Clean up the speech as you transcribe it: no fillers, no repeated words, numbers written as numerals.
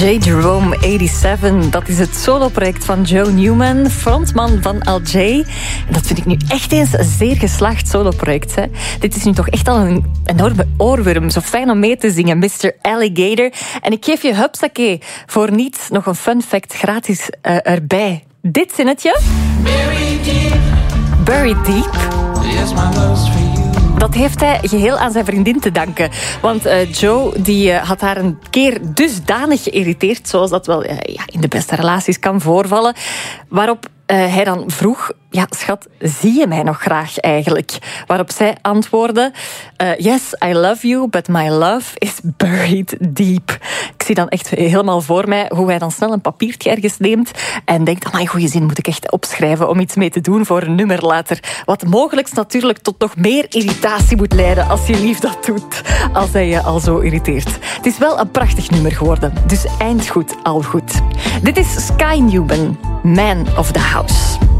J. Jerome 87, dat is het soloproject van Joe Newman, frontman van Al J. En dat vind ik nu echt eens een zeer geslaagd soloproject. Hè. Dit is nu toch echt al een enorme oorworm. Zo fijn om mee te zingen, Mr. Alligator. En ik geef je, hupsakee, voor niets nog een fun fact gratis erbij. Dit zinnetje. Buried Deep. Dat heeft hij geheel aan zijn vriendin te danken. Want Joe die, had haar een keer dusdanig geïrriteerd, zoals dat wel in de beste relaties kan voorvallen, waarop hij dan vroeg, ja schat, zie je mij nog graag eigenlijk? Waarop zij antwoordde, yes, I love you, but my love is buried deep. Ik zie dan echt helemaal voor mij hoe hij dan snel een papiertje ergens neemt en denkt, amai, goeie zin moet ik echt opschrijven om iets mee te doen voor een nummer later. Wat mogelijk natuurlijk tot nog meer irritatie moet leiden als je lief dat doet, als hij je al zo irriteert. Het is wel een prachtig nummer geworden, dus eind goed, al goed. Dit is Sky Newman, Man of the House.